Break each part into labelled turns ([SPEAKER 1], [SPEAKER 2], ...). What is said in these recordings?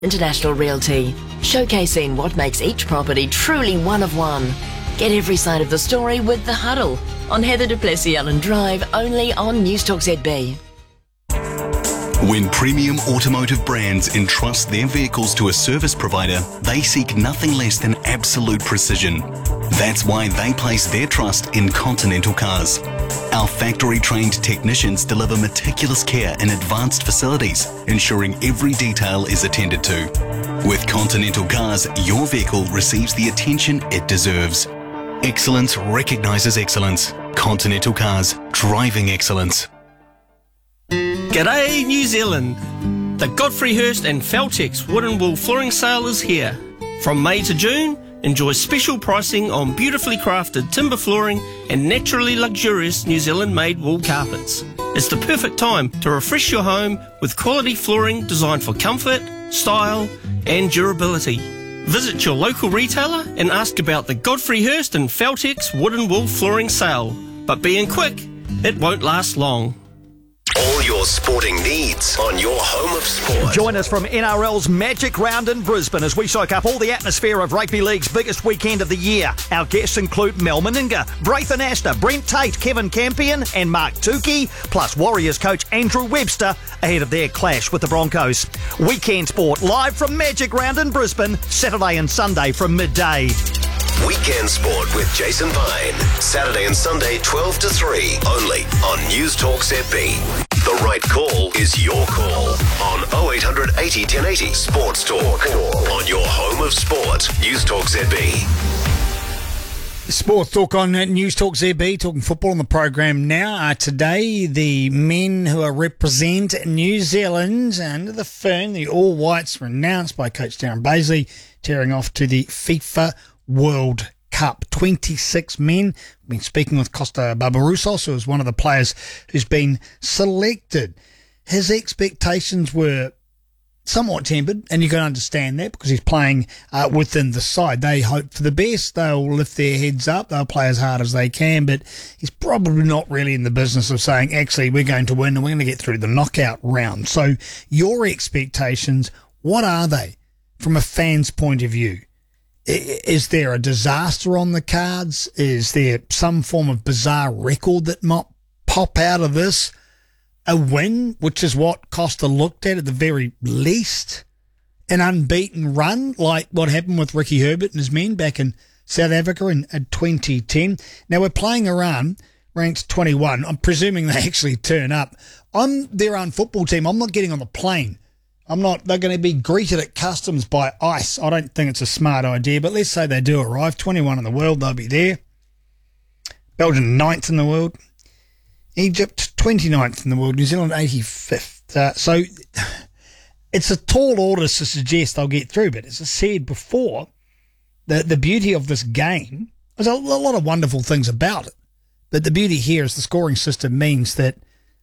[SPEAKER 1] International Realty, showcasing what makes each property truly one of one. Get every side of the story with The Huddle on Heather du Plessis-Allen Drive, only on Newstalk ZB.
[SPEAKER 2] When premium automotive brands entrust their vehicles to a service provider, they seek nothing less than absolute precision. That's why they place their trust in Continental Cars. Our factory-trained technicians deliver meticulous care in advanced facilities, ensuring every detail is attended to. With Continental Cars, your vehicle receives the attention it deserves. Excellence recognises excellence. Continental Cars, driving excellence.
[SPEAKER 3] G'day New Zealand! The Godfrey Hirst and Feltex Wood and Wool Flooring Sale is here. From May to June, enjoy special pricing on beautifully crafted timber flooring and naturally luxurious New Zealand-made wool carpets. It's the perfect time to refresh your home with quality flooring designed for comfort, style and durability. Visit your local retailer and ask about the Godfrey Hirst and Feltex Wood and Wool Flooring Sale. But being quick, it won't last long.
[SPEAKER 4] All your sporting needs on your home of sport.
[SPEAKER 5] Join us from NRL's Magic Round in Brisbane as we soak up all the atmosphere of Rugby League's biggest weekend of the year. Our guests include Mel Meninga, Braithen Astor, Brent Tate, Kevin Campion and Mark Tukey, plus Warriors coach Andrew Webster ahead of their clash with the Broncos. Weekend sport live from Magic Round in Brisbane, Saturday and Sunday from midday.
[SPEAKER 4] Weekend sport with Jason Vine. Saturday and Sunday 12 to 3 only on Newstalk ZB. The right call is your call on 0800 80 1080 Sports Talk on your home of sport. Newstalk ZB.
[SPEAKER 6] Sports Talk on Newstalk ZB, talking football on the program now. Today, the men who represent New Zealand under the fern, the All Whites, were announced by coach Darren Bazley, tearing off to the FIFA World Cup. 26 men. We've been speaking with Costa Barbarousos, who is one of the players who's been selected. His expectations were somewhat tempered, and you can understand that because he's playing within the side. They hope for the best. They'll lift their heads up. They'll play as hard as they can, but he's probably not really in the business of saying, actually, we're going to win and we're going to get through the knockout round. So your expectations, what are they from a fan's point of view? Is there a disaster on the cards? Is there some form of bizarre record that might pop out of this? A win, which is what Costa looked at the very least. An unbeaten run, like what happened with Ricky Herbert and his men back in South Africa in 2010. Now, we're playing Iran, ranked 21. I'm presuming they actually turn up. I'm their own football team. I'm not getting on the plane. They're going to be greeted at customs by ICE. I don't think it's a smart idea, but let's say they do arrive. 21 in the world, they'll be there. Belgium, 9th in the world. Egypt, 29th in the world. New Zealand, 85th. So it's a tall order to suggest they'll get through, but as I said before, the beauty of this game, there's a lot of wonderful things about it, but the beauty here is the scoring system means that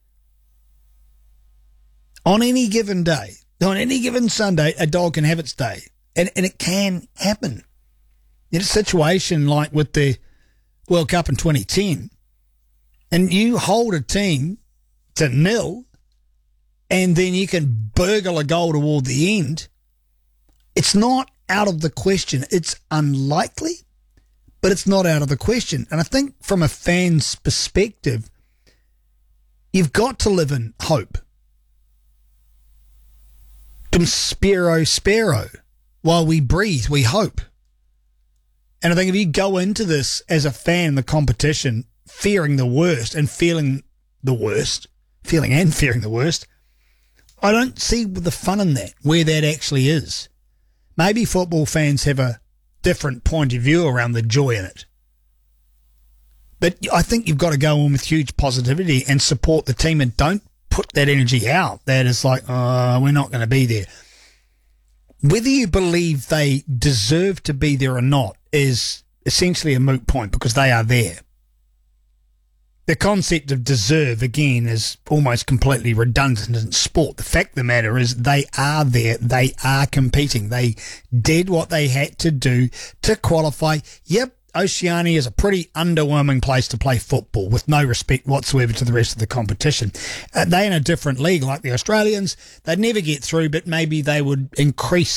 [SPEAKER 6] on any given day, on any given Sunday, a dog can have its day. And it can happen. In a situation like with the World Cup in 2010, and you hold a team to 0, and then you can burgle a goal toward the end, it's not out of the question. It's unlikely, but it's not out of the question. And I think from a fan's perspective, you've got to live in hope. Dum spero spero. While we breathe, we hope. And I think if you go into this as a fan, the competition, fearing the worst and feeling the worst, feeling and fearing the worst, I don't see the fun in that, where that actually is. Maybe football fans have a different point of view around the joy in it. But I think you've got to go on with huge positivity and support the team and don't put that energy out. That is like, we're not going to be there. Whether you believe they deserve to be there or not is essentially a moot point because they are there. The concept of deserve, again, is almost completely redundant in sport. The fact of the matter is they are there. They are competing. They did what they had to do to qualify. Yep, Oceania is a pretty underwhelming place to play football, with no respect whatsoever to the rest of the competition. They're in a different league, like the Australians. They'd never get through, but maybe they would increase